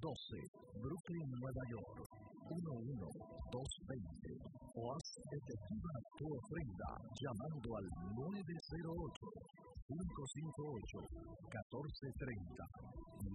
Brooklyn, Nueva York, 11220. O haz efectiva tu ofrenda llamando al 908-558-1430.